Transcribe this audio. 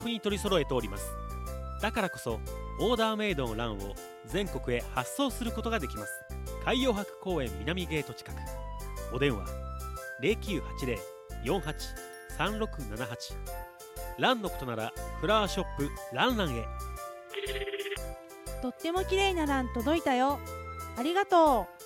プに取り揃えております。だからこそオーダーメイドのランを全国へ発送することができます。海洋博公園南ゲート近く。お電話0980-483678。ランのことならフラワーショップランランへ。 とっても綺麗なラン届いたよ。ありがとう。